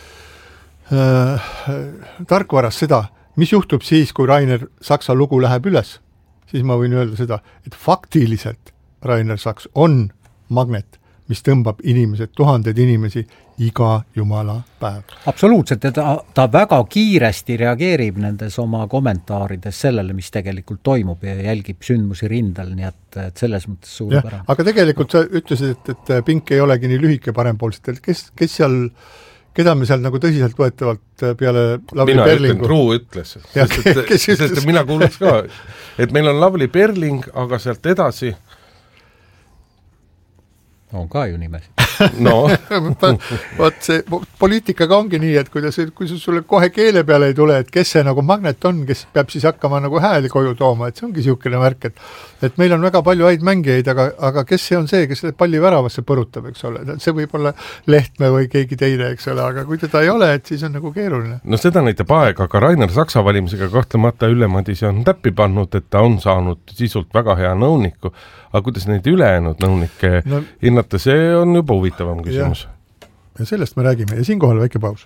tarkvaras seda, mis juhtub siis, kui Rainer Saksa lugu läheb üles, siis ma võin öelda seda, et faktiliselt Rainer Saks on magnet, mis tõmbab inimesed, 1000 inimesi iga jumala päev. Absoluutselt, et ta väga kiiresti reageerib nendes oma kommentaarides sellele, mis tegelikult toimub ja jälgib sündmusi rindel, nii et selles mõttes suurepärane. Aga tegelikult sa ütlesid, et pink ei olegi nii lühike parempoolsetel. Kes seal, keda me seal nagu tõsiselt võetavalt peale Lavly mina Perlingu? Mina ütlen, Truu ütles. Sest mina kuuleks ka, et meil on Lavly Perling, aga sealt edasi on ka ju nimesi. No. Vaat see poliitikaga ongi nii, et kui sulle kohe keele peale ei tule, et kes see nagu magnet on, kes peab siis hakkama nagu hääli koju tooma, et see ongi siukene märk, et meil on väga palju häid mängijaid, aga kes see on see, kes palli väravasse põrutab, eks ole, see võib olla Lehtme või keegi teine, eks ole, aga kui teda ei ole, et siis on nagu keeruline. No seda näitab aeg, aga Rainer Saksa valimisega kahtlemata Ülle Madise on täppi pannud, et ta on saanud sisult väga hea nõuniku, aga kuidas neid ülejäänud nõunikke hinnata, see on juba huvitavam küsimus. Ja sellest me räägime ja siinkohal väike paus.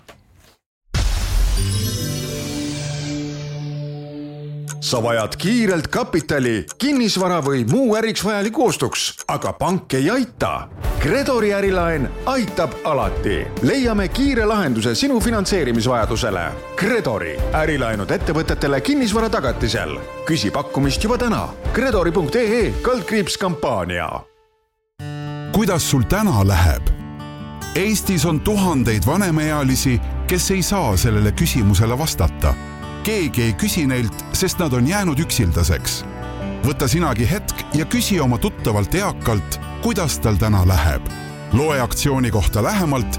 Sa vajad kiirelt kapitali, kinnisvara või muu äriks vajaliku ostuks, aga pank ei aita. Gredori ärilaen aitab alati. Leiame kiire lahenduse sinu finantseerimisvajadusele. Gredori ärilaenud ettevõtetele kinnisvara tagatisel. Küsi pakkumist juba täna. Gredori.ee/kampaania. Kuidas sul täna läheb? Eestis on 1000 vanemaealisi, kes ei saa sellele küsimusele vastata. Keegi ei küsi neilt, sest nad on jäänud üksildaseks. Võta sinagi hetk ja küsi oma tuttavalt eakalt, kuidas tal täna läheb. Loe aktsiooni kohta lähemalt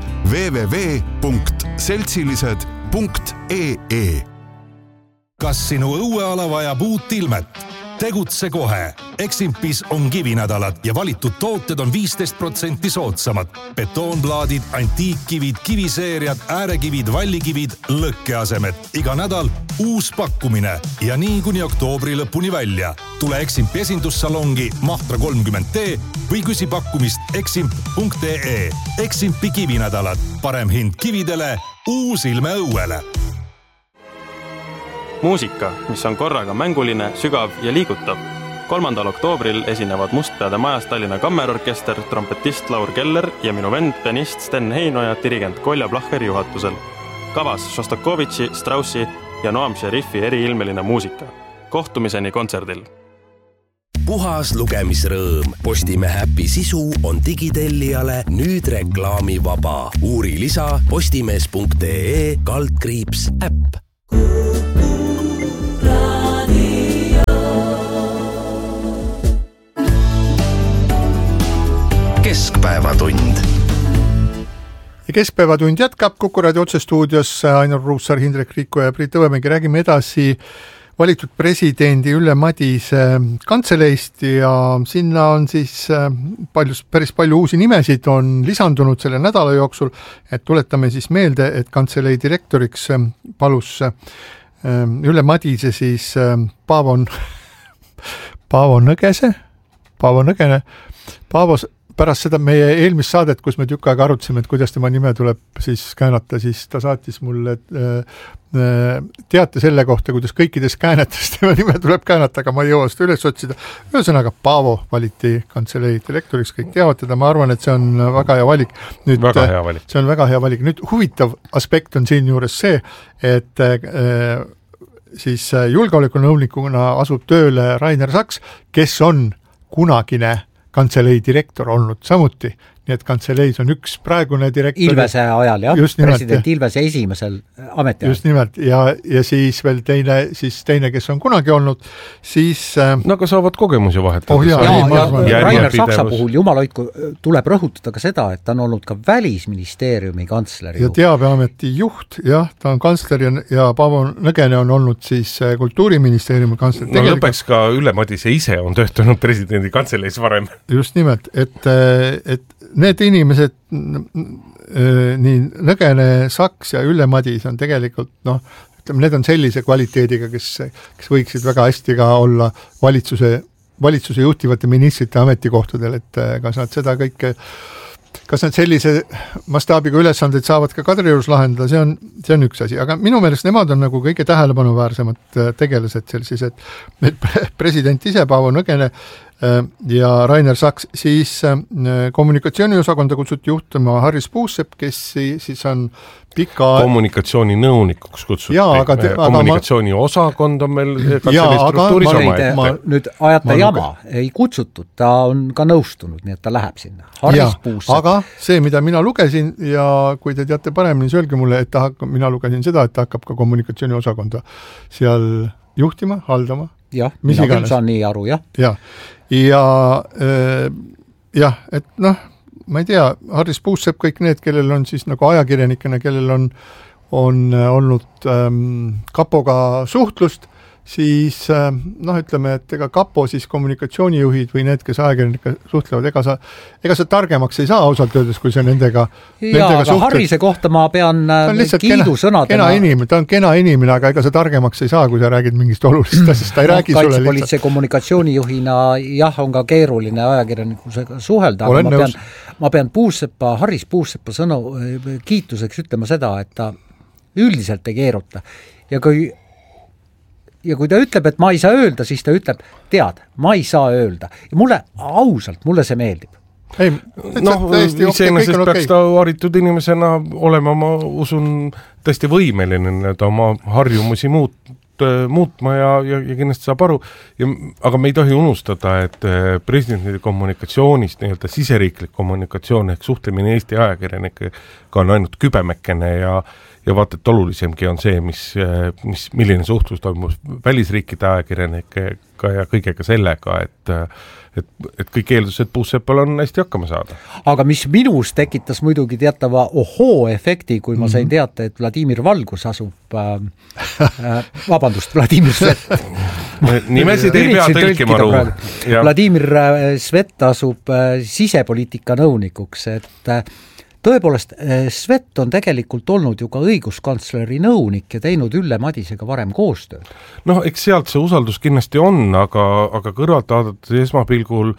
www.seltsilised.ee. Kas sinu õueala vajab uut ilmet? Tegutse kohe. Eximpis on kivinädalad ja valitud tooted on 15% soodsamad. Betoonplaadid, antiikkivid, kiviseeriad, äärekivid, vallikivid, lõkkeasemed. Iga nädal uus pakkumine ja nii kuni oktoobri lõpuni välja. Tule Eximpi esindussalongi Mahtra 30T või küsi pakkumist eximp.ee. Eximpi kivinädalad. Parem hind kividele, uus ilme õuele. Muusika, mis on korraga mänguline, sügav ja liigutav. 3. oktoobril esinevad Mustpeade majas Tallinna Kammerorkester, trompetist Laur Keller ja minu vend, pianist Sten Heino ja dirigent Kolja Placher juhatusel. Kavas Šostakovitši, Straussi ja Noam Šerifi eriilmeline muusika. Kohtumiseni kontserdil. Puhas lugemisrõõm. Postimehe äpi sisu on digitellijale nüüd reklaamivaba. Uuri lisa postimees.ee/äpp. Keskpäevatund. Ja Keskpäevatund jätkab Kuku Raadio otsestuudios Ainar Ruussaar, Hindrek Riiko ja Priit Õvemägi. Räägime edasi valitud presidendi Ülle Madise kantseleist ja sinna on siis päris palju uusi nimesid on lisandunud selle nädala jooksul, et tuletame siis meelde, et kantseleid direktoriks palus Ülle Madise siis Paavo Nõgene. Paavo pärast seda meie eelmist saadet, kus me tükk aega arutasime, et kuidas tema nime tuleb siis käänata, siis ta saatis mulle teate selle kohta, kuidas kõikides käänetes tema nime tuleb käänata, aga ma ei jõua seda üles otsida. Ühesõnaga, Paavo valiti kantseleid direktoriks, kõik teavad teda, ma arvan, et see on väga hea valik. See on väga hea valik. Nüüd huvitav aspekt on siin juures see, et siis julgeolekunõunikuna asub tööle Rainer Saks, kes on kunagine kantselei direktor olnud samuti, nii et kantseleis on üks praegune direktor. Ilvese ajal, jah, president Ilvese esimesel ametiajal. Just nimelt, ja siis veel teine, kes on kunagi olnud, siis... No aga saavad kogemusi vahetada. Rainer Saksa puhul, jumal hoidku, tuleb rõhutada ka seda, et ta on olnud ka Välisministeeriumi kantsleri. Ja teabeameti juht, jah, ta on kantsler ja Paavo Nõgene on olnud siis Kultuuriministeeriumi kantsler. No lõpeks ka Ülle Madise ise on töötanud presidendi kantseleis varem. Just nimelt, et need inimesed, nii Nõgene, Saks ja Ülle Madis on tegelikult, need on sellise kvaliteediga, kes võiksid väga hästi ka olla valitsuse juhtivate ministrite ametikohtadel, et kas nad sellise mastaabiga ülesandeid saavad ka Kadriorus lahendada, see on üks asi, aga minu meelest nemad on nagu kõige tähelepanuväärsemad tegelased sellises, et president ise, Paavo Nõgene ja Rainer Saks, siis kommunikatsiooniosakonda kutsuti juhtuma Harris Puusepp, kes siis on kommunikatsiooninõunikuks kutsuti. Kommunikatsiooniosakond on meil kantseli struktuuris oma. Nüüd ajata jama ei kutsutud, ta on ka nõustunud, nii et ta läheb sinna. Harris Puusepp. Aga see, mida mina lugesin ja kui te teate paremini, siis öelge mulle, et mina lugesin seda, et ta hakkab ka kommunikatsiooniosakonda seal juhtima, haldama. Jah, mina küll saan nii aru, jah. Ja, et ma ei tea, Harris Puusepp, kõik need, kellel on siis nagu ajakirjanikena, kellel on olnud kapoga suhtlust, siis ütleme, et ega kapo siis kommunikatsioonijuhid või need, kes ajakirjanika suhtlevad, ega sa targemaks ei saa ausalt öeldes, kui see nendega aga Harrise kohta ma pean kiidusõnadena. Ta on kena inimene, aga ega sa targemaks ei saa, kui sa räägid mingist olulist asjast, ta ei räägi sulle lihtsalt. Kaitsepolitsei kommunikatsioonijuhina on ka keeruline ajakirjanikusega suhelda, aga ma pean Harris Puuseppa kiituseks ütlema seda, et ta üldiselt ei keeruta ja kui ta ütleb, et ma ei saa öelda, siis ta ütleb, tead, ma ei saa öelda. Ja mulle see meeldib. Iseenesest peaks ta haritud inimesena olema, ma usun, tõesti võimeline oma harjumusi muutma ja kindlasti saab aru. Aga me ei tohi unustada, et presidendi kommunikatsioonist, siseriiklik kommunikatsioon ehk suhtlemine Eesti ajakirjanikega on ainult kübemekene ja vaata, et olulisemgi on see, milline suhtlus toimub välisriikide ajakirjanikega ja kõigega sellega, et kõik eeldused Puuseppal on hästi hakkama saada. Aga mis minus tekitas muidugi teatava ohoo-efekti, kui ma sain teata, et Vladimir Valgus asub Vladimir Svet nimesid ei pea tõlkima ruu. Vladimir Svet asub sisepoliitika nõunikuks, et tõepoolest Svet on tegelikult olnud ju ka õiguskantsleri nõunik ja teinud Ülle Madisega varem koostööd. Noh, eks sealt see usaldus kindlasti on, aga kõrvalt vaadates esmapilgul,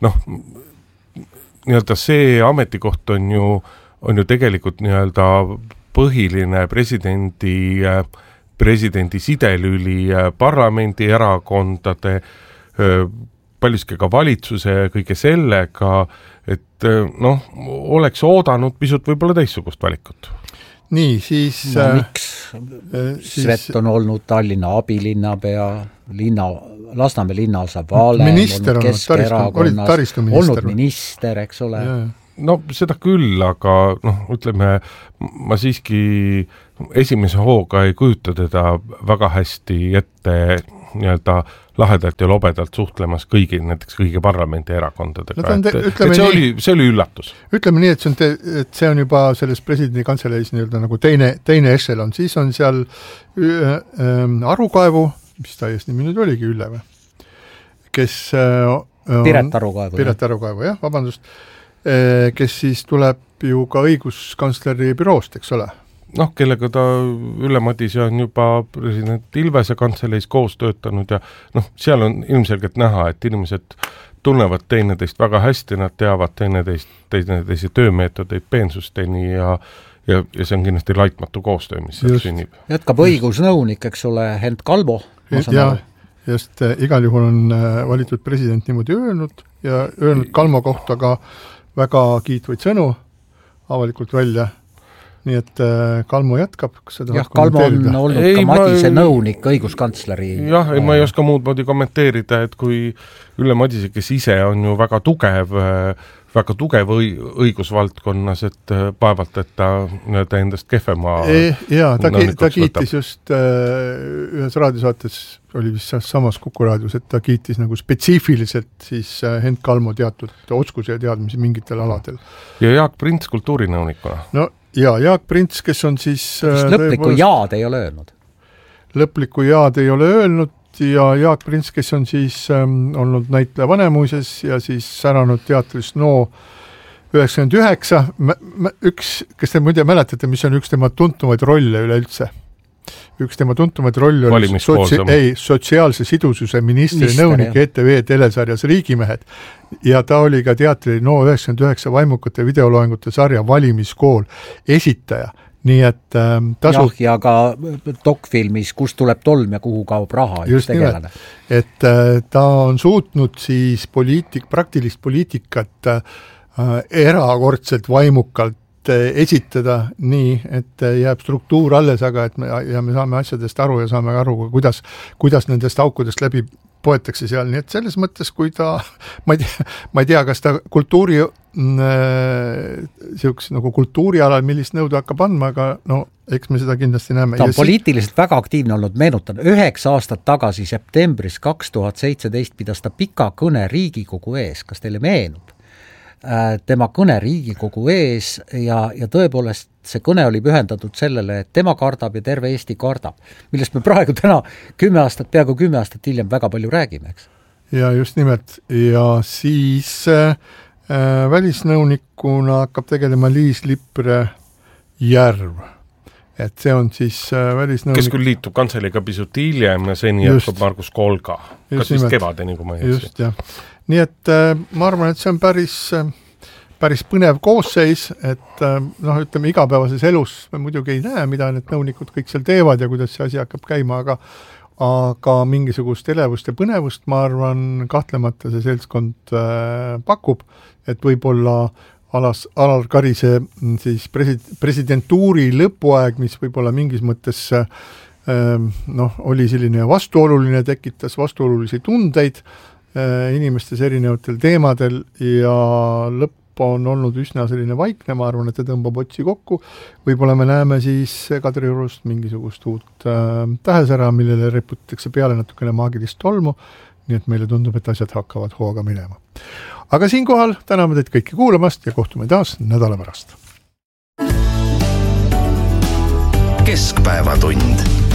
nii-öelda see ametikoht on ju tegelikult nii-öelda põhiline presidendi sidelüli parlamendi erakondade, paljuski ka valitsuse ja kõige sellega, et oleks oodanud pisut võib-olla teistsugust valikut. Nii, siis... miks? Svet on olnud Tallinna abilinnapea, Lasnamäe linnaosa Vale, minister on olnud minister, eks ole. No seda küll, aga ütleme, ma siiski esimese hooga ei kujuta teda väga hästi ette nii-öelda lahedalt ja lobedalt suhtlemas näiteks kõigi parlamendi erakondadega. See oli üllatus. Ütleme nii, et see on juba selles presidendi kantseleis nii-öelda nagu teine ešelon. Siis on seal Arukaevu, mis ta ees nimi nüüd oligi, Ülle või? Kes Piret Arukaevu. Piret Arukaevu, jah, vabandust. Kes siis tuleb ju ka õiguskantsleri büroost, eks ole? Kellega ta Ülle Madise on juba president Ilvese kantseleis koos töötanud ja seal on ilmselgelt näha, et inimesed tunnevad teineteist väga hästi, nad teavad teineteise töömeetodeid peensusteni ja see on kindlasti laitmatu koostöö, mis sünnib. Jätkab õigusnõunik, eks ole, Hent Kalmo. Just igal juhul on valitud president niimoodi öelnud Kalmo kohta ka väga kiitvaid sõnu avalikult välja. Nii et Kalmo jätkab. Kalmo on olnud ka Madise nõunik õiguskantsleri. Jah, ma ei oska muud moodi kommenteerida, et kui Ülle Madise, kes ise on ju väga tugev õigusvaldkonnas, et paevalt, et ta endast kehvema ta kiitis just ühes raadiosaates, oli vist samas Kuku raadios, et ta kiitis nagu spetsiifiliselt siis Hent Kalmo teatud oskuse ja teadmisi mingitel aladel. Ja Jaak Prints kultuurinõunikuna. Jaak Prints, kes on siis... lõplikku jaad ei ole öelnud. Lõplikku jaad ei ole öelnud ja Jaak Prints, kes on siis olnud näitleja Vanemuises ja siis säranud teatris 99. Kes te muide mäletate, mis on üks tema tuntumaid rolle üleüldse? Üks tema tuntumaid rolle oli sotsiaalse sidususe ministri nõunik ETV telesarjas Riigimehed ja ta oli ka teatri 99 vaimukate videoloengute sarja Valimiskool esitaja. Nii et tasub... ja ka dokfilmis, kus tuleb tolm ja kuhu kaob raha. Just nimelt, et ta on suutnud siis praktilist poliitikat erakordselt vaimukalt esitada nii, et jääb struktuur alles, aga me saame asjadest aru ja saame aru, kuidas nendest aukudest läbi poetakse seal, nii et selles mõttes, kui ta, ma ei tea, kas ta nagu kultuurialal, millist nõudu hakkab andma, aga eks me seda kindlasti näeme. Ta on poliitiliselt väga aktiivne olnud, meenutan, 9 aastat tagasi septembris 2017 pidas ta pika kõne Riigikogu ees, kas teile meenub? Tema kõne Riigikogu ees ja tõepoolest see kõne oli pühendatud sellele, et tema kardab ja terve Eesti kardab, millest me praegu täna peaaegu 10 aastat hiljem väga palju räägime, eks? Ja just nimelt. Ja siis välisnõunikuna hakkab tegelema Liis Lippre Järv. Et see on siis välisnõunik... Kes küll liitub kantseliga pisut hiljem ja seni jätkab Margus Kolga. Kas vist kevadeni, kui ma ei just, jah. Nii et ma arvan, et see on päris põnev koosseis, et ütleme, igapäevases elus me muidugi ei näe, mida need nõunikud kõik seal teevad ja kuidas see asi hakkab käima, aga mingisugust elevust ja põnevust, ma arvan, kahtlemata see seltskond pakub, et võib-olla Alar Karise siis presidentuuri lõpuaeg, mis võib-olla mingis mõttes oli selline vastuoluline, tekitas vastuolulisi tundeid inimestes erinevatel teemadel ja lõpp on olnud üsna selline vaikne, ma arvan, et ta tõmbab otsi kokku. Võib-olla me näeme siis Kadriorust mingisugust uut tähesära, millele reputatakse peale natukene maagilist tolmu, nii et meile tundub, et asjad hakkavad hooga minema. Aga siinkohal täname teid kõiki kuulamast ja kohtume taas nädala pärast. Keskpäevatund.